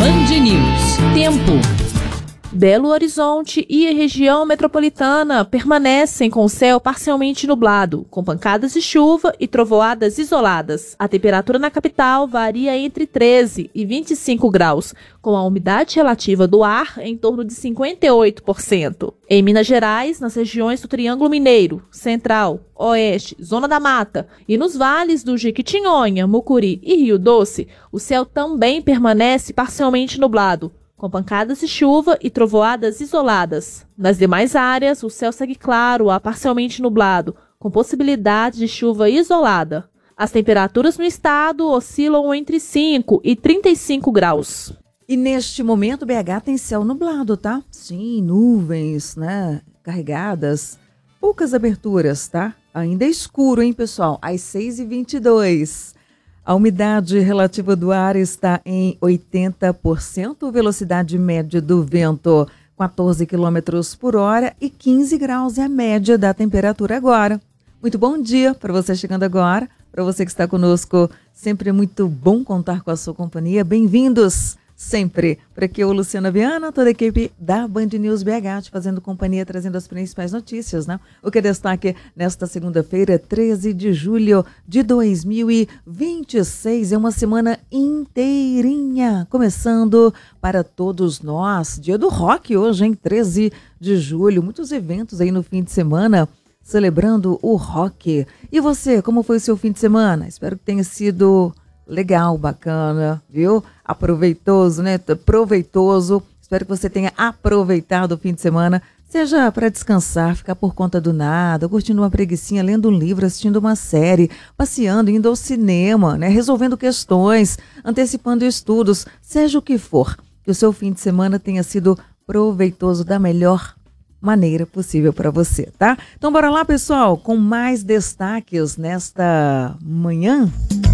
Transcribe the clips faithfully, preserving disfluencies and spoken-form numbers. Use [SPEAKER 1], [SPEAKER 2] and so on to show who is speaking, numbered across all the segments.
[SPEAKER 1] Band News. Tempo.
[SPEAKER 2] Belo Horizonte e a região metropolitana permanecem com o céu parcialmente nublado, com pancadas de chuva e trovoadas isoladas. A temperatura na capital varia entre treze e vinte e cinco graus, com a umidade relativa do ar em torno de cinquenta e oito por cento. Em Minas Gerais, nas regiões do Triângulo Mineiro, Central, Oeste, Zona da Mata e nos vales do Jequitinhonha, Mucuri e Rio Doce, o céu também permanece parcialmente nublado, com pancadas de chuva e trovoadas isoladas. Nas demais áreas, o céu segue claro a parcialmente nublado, com possibilidade de chuva isolada. As temperaturas no estado oscilam entre cinco e trinta e cinco graus.
[SPEAKER 3] E neste momento, B H tem céu nublado, tá? Sim, nuvens, né? Carregadas. Poucas aberturas, tá? Ainda é escuro, hein, pessoal? Às seis e vinte e dois. A umidade relativa do ar está em oitenta por cento, velocidade média do vento quatorze quilômetros por hora e quinze graus é a média da temperatura agora. Muito bom dia para você chegando agora, para você que está conosco, sempre é muito bom contar com a sua companhia. Bem-vindos sempre. Por aqui eu, Luciana Viana, toda a equipe da Band News B H, te fazendo companhia, trazendo as principais notícias, né? O que é destaque nesta segunda-feira, treze de julho de dois mil e vinte e seis. É uma semana inteirinha, começando para todos nós. Dia do rock hoje, hein? treze de julho. Muitos eventos aí no fim de semana, celebrando o rock. E você, como foi o seu fim de semana? Espero que tenha sido legal, bacana, viu? Aproveitoso, né? Proveitoso. Espero que você tenha aproveitado o fim de semana, seja para descansar, ficar por conta do nada, curtindo uma preguicinha, lendo um livro, assistindo uma série, passeando, indo ao cinema, né? Resolvendo questões, antecipando estudos, seja o que for, que o seu fim de semana tenha sido proveitoso da melhor maneira possível para você, tá? Então bora lá, pessoal, com mais destaques nesta manhã.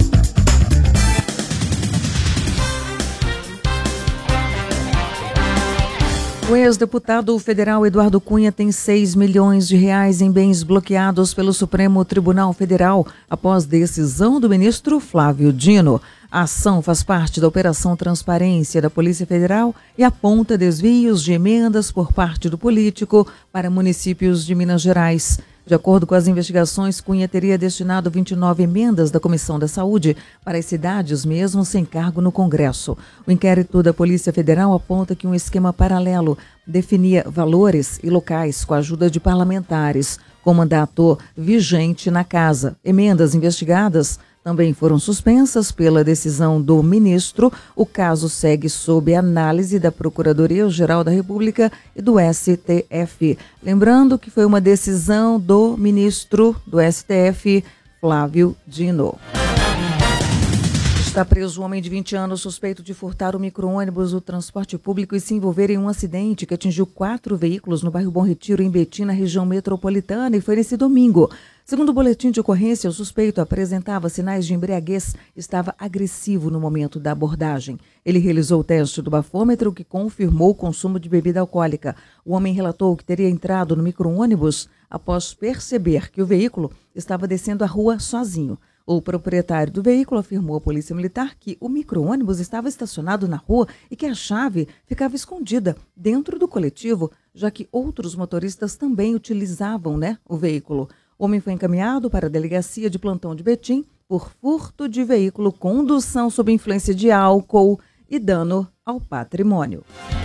[SPEAKER 3] O ex-deputado federal Eduardo Cunha tem seis milhões de reais em bens bloqueados pelo Supremo Tribunal Federal após decisão do ministro Flávio Dino. A ação faz parte da Operação Transparência da Polícia Federal e aponta desvios de emendas por parte do político para municípios de Minas Gerais. De acordo com as investigações, Cunha teria destinado vinte e nove emendas da Comissão da Saúde para as cidades mesmo sem cargo no Congresso. O inquérito da Polícia Federal aponta que um esquema paralelo definia valores e locais com a ajuda de parlamentares, com mandato vigente na casa. Emendas investigadas também foram suspensas pela decisão do ministro. O caso segue sob análise da Procuradoria-Geral da República e do S T F. Lembrando que foi uma decisão do ministro do S T F, Flávio Dino. Está preso um homem de vinte anos suspeito de furtar o micro-ônibus do transporte público e se envolver em um acidente que atingiu quatro veículos no bairro Bom Retiro, em Betim, na região metropolitana, e foi nesse domingo. Segundo o boletim de ocorrência, o suspeito apresentava sinais de embriaguez e estava agressivo no momento da abordagem. Ele realizou o teste do bafômetro, que confirmou o consumo de bebida alcoólica. O homem relatou que teria entrado no micro-ônibus após perceber que o veículo estava descendo a rua sozinho. O proprietário do veículo afirmou à Polícia Militar que o micro-ônibus estava estacionado na rua e que a chave ficava escondida dentro do coletivo, já que outros motoristas também utilizavam, né, o veículo. O homem foi encaminhado para a Delegacia de Plantão de Betim por furto de veículo, condução sob influência de álcool e dano ao patrimônio.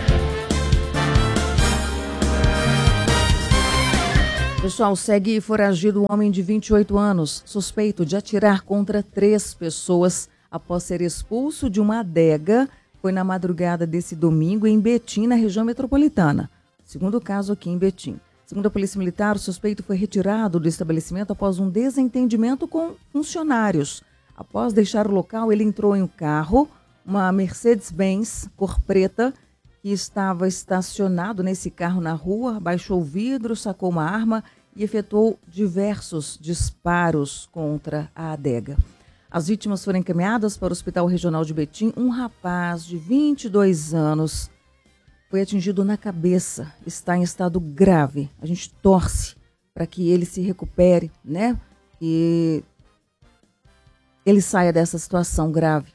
[SPEAKER 3] Pessoal, segue foragido um homem de vinte e oito anos, suspeito de atirar contra três pessoas após ser expulso de uma adega. Foi na madrugada desse domingo em Betim, na região metropolitana. Segundo caso aqui em Betim. Segundo a Polícia Militar, o suspeito foi retirado do estabelecimento após um desentendimento com funcionários. Após deixar o local, ele entrou em um carro, uma Mercedes-Benz cor preta, que estava estacionado nesse carro na rua, baixou o vidro, sacou uma arma e efetuou diversos disparos contra a adega. As vítimas foram encaminhadas para o Hospital Regional de Betim. Um rapaz de vinte e dois anos foi atingido na cabeça, está em estado grave. A gente torce para que ele se recupere, né? E ele saia dessa situação grave.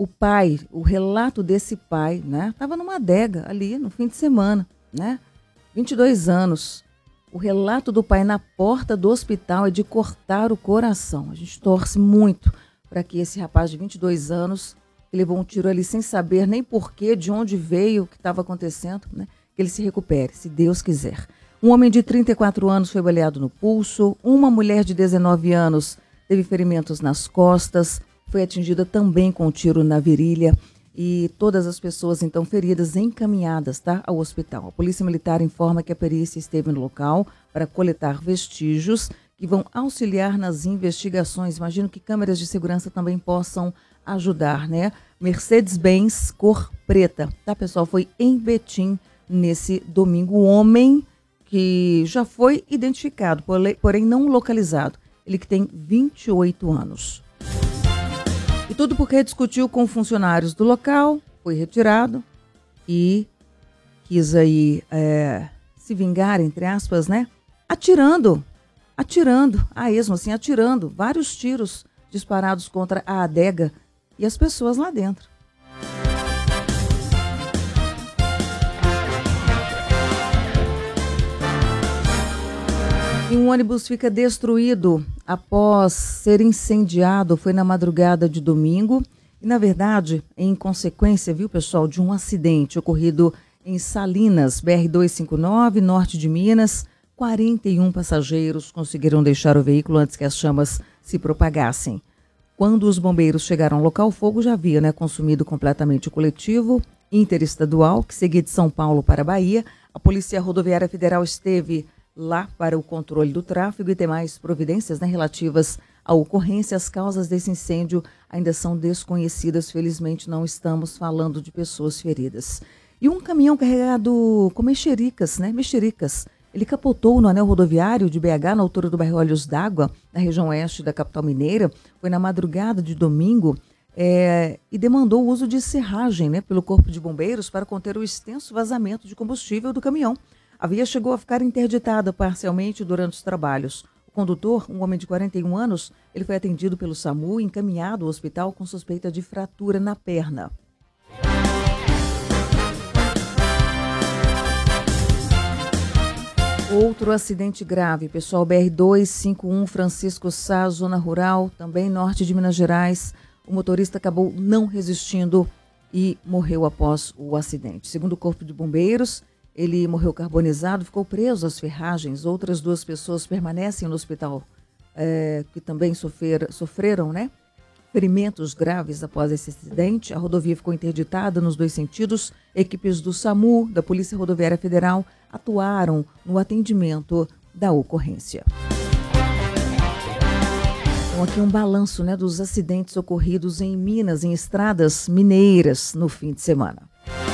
[SPEAKER 3] o pai, o relato desse pai, né? Estava numa adega ali no fim de semana, né? vinte e dois anos. O relato do pai na porta do hospital é de cortar o coração. A gente torce muito para que esse rapaz de vinte e dois anos, que levou um tiro ali sem saber nem porquê, de onde veio, o que estava acontecendo, né? Que ele se recupere, se Deus quiser. Um homem de trinta e quatro anos foi baleado no pulso. Uma mulher de dezenove anos teve ferimentos nas costas, foi atingida também com um tiro na virilha. E todas as pessoas, então, feridas encaminhadas, tá, ao hospital. A Polícia Militar informa que a perícia esteve no local para coletar vestígios que vão auxiliar nas investigações. Imagino que câmeras de segurança também possam ajudar, né? Mercedes-Benz cor preta, tá, pessoal? Foi em Betim nesse domingo. O homem que já foi identificado, porém não localizado. Ele que tem vinte e oito anos. E tudo porque discutiu com funcionários do local, foi retirado e quis aí é, se vingar, entre aspas, né? Atirando, atirando, a esmo assim, atirando vários tiros disparados contra a adega e as pessoas lá dentro. E um ônibus fica destruído após ser incendiado, foi na madrugada de domingo. E, na verdade, em consequência, viu, pessoal, de um acidente ocorrido em Salinas, B R duzentos e cinquenta e nove, norte de Minas. quarenta e um passageiros conseguiram deixar o veículo antes que as chamas se propagassem. Quando os bombeiros chegaram ao local, o fogo já havia, né, consumido completamente o coletivo interestadual, que seguia de São Paulo para a Bahia. A Polícia Rodoviária Federal esteve lá para o controle do tráfego e demais providências, né, relativas à ocorrência. As causas desse incêndio ainda são desconhecidas. Felizmente, não estamos falando de pessoas feridas. E um caminhão carregado com mexericas, né, mexericas, ele capotou no anel rodoviário de B H, na altura do bairro Olhos d'Água, na região oeste da capital mineira. Foi na madrugada de domingo é, e demandou o uso de serragem, né, pelo Corpo de Bombeiros para conter o extenso vazamento de combustível do caminhão. A via chegou a ficar interditada parcialmente durante os trabalhos. O condutor, um homem de quarenta e um anos, ele foi atendido pelo SAMU e encaminhado ao hospital com suspeita de fratura na perna. Outro acidente grave, pessoal, B R duzentos e cinquenta e um, Francisco Sá, zona rural, também norte de Minas Gerais. O motorista acabou não resistindo e morreu após o acidente. Segundo o Corpo de Bombeiros, ele morreu carbonizado, ficou preso às ferragens. Outras duas pessoas permanecem no hospital, é, que também sofrer, sofreram, né, ferimentos graves após esse acidente. A rodovia ficou interditada nos dois sentidos. Equipes do SAMU, da Polícia Rodoviária Federal, atuaram no atendimento da ocorrência. Então, aqui um balanço, né, dos acidentes ocorridos em Minas, em estradas mineiras no fim de semana.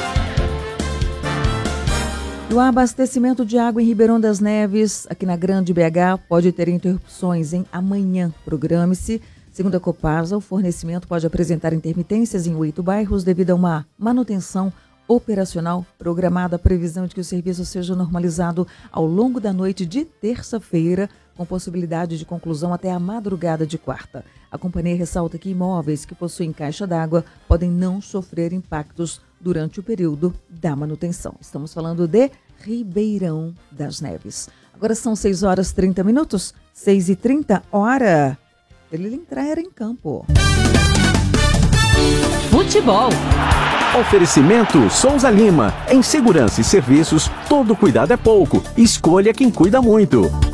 [SPEAKER 3] E o abastecimento de água em Ribeirão das Neves, aqui na Grande B H, pode ter interrupções em amanhã. Programe-se. Segundo a Copasa, o fornecimento pode apresentar intermitências em oito bairros devido a uma manutenção operacional programada. A previsão de que o serviço seja normalizado ao longo da noite de terça-feira, com possibilidade de conclusão até a madrugada de quarta. A companhia ressalta que imóveis que possuem caixa d'água podem não sofrer impactos durante o período da manutenção. Estamos falando de Ribeirão das Neves. Agora são seis horas e trinta minutos, seis e trinta, hora ele entrar em campo.
[SPEAKER 1] Futebol.
[SPEAKER 4] Oferecimento Souza Lima. Em segurança e serviços, todo cuidado é pouco. Escolha quem cuida muito.